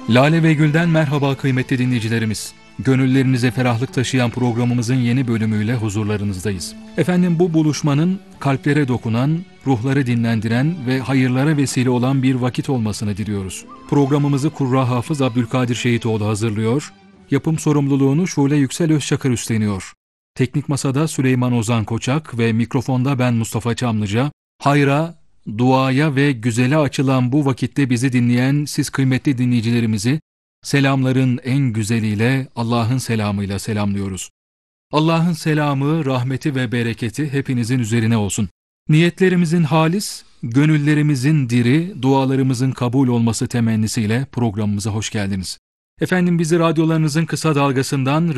Lale ve Gül'den merhaba kıymetli dinleyicilerimiz. Gönüllerinize ferahlık taşıyan programımızın yeni bölümüyle huzurlarınızdayız. Efendim bu buluşmanın kalplere dokunan, ruhları dinlendiren ve hayırlara vesile olan bir vakit olmasını diliyoruz. Programımızı Kurra Hafız Abdülkadir Şehitoğlu hazırlıyor. Yapım sorumluluğunu Şule Yüksel Özçakır üstleniyor. Teknik masada Süleyman Ozan Koçak ve mikrofonda ben Mustafa Çamlıca. Hayra, duaya ve güzele açılan bu vakitte bizi dinleyen siz kıymetli dinleyicilerimizi selamların en güzeliyle, Allah'ın selamıyla selamlıyoruz. Allah'ın selamı, rahmeti ve bereketi hepinizin üzerine olsun. Niyetlerimizin halis, gönüllerimizin diri, dualarımızın kabul olması temennisiyle programımıza hoş geldiniz. Efendim bizi radyolarınızın kısa dalgasından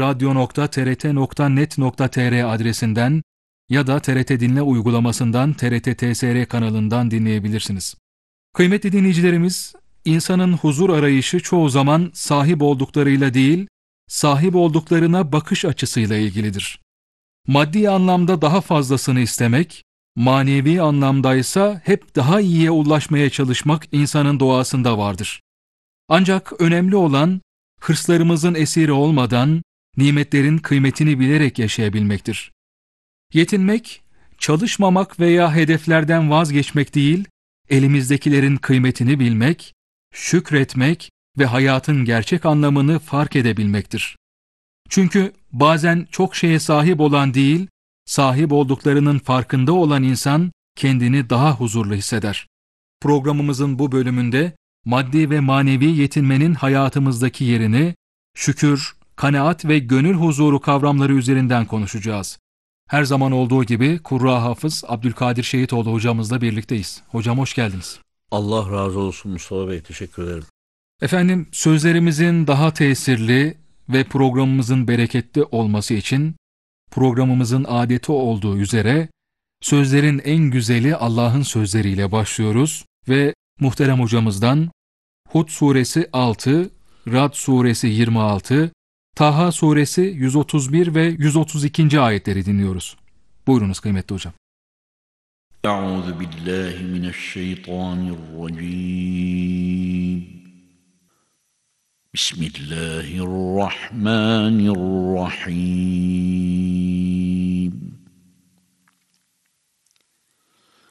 radyo.trt.net.tr adresinden ya da TRT Dinle uygulamasından TRT TSR kanalından dinleyebilirsiniz. Kıymetli dinleyicilerimiz, insanın huzur arayışı çoğu zaman sahip olduklarıyla değil, sahip olduklarına bakış açısıyla ilgilidir. Maddi anlamda daha fazlasını istemek, manevi anlamdaysa hep daha iyiye ulaşmaya çalışmak insanın doğasında vardır. Ancak önemli olan, hırslarımızın esiri olmadan, nimetlerin kıymetini bilerek yaşayabilmektir. Yetinmek, çalışmamak veya hedeflerden vazgeçmek değil, elimizdekilerin kıymetini bilmek, şükretmek ve hayatın gerçek anlamını fark edebilmektir. Çünkü bazen çok şeye sahip olan değil, sahip olduklarının farkında olan insan kendini daha huzurlu hisseder. Programımızın bu bölümünde maddi ve manevi yetinmenin hayatımızdaki yerini, şükür, kanaat ve gönül huzuru kavramları üzerinden konuşacağız. Her zaman olduğu gibi Kurra Hafız Abdülkadir Şehitoğlu hocamızla birlikteyiz. Hocam hoş geldiniz. Allah razı olsun Mustafa Bey, teşekkür ederim. Efendim sözlerimizin daha tesirli ve programımızın bereketli olması için programımızın adeti olduğu üzere sözlerin en güzeli Allah'ın sözleriyle başlıyoruz ve muhterem hocamızdan Hud suresi 6, Rad suresi 26, Taha suresi 131 ve 132. ayetleri dinliyoruz. Buyurunuz kıymetli hocam. Euzu billahi mineşşeytanirracim. Bismillahirrahmanirrahim.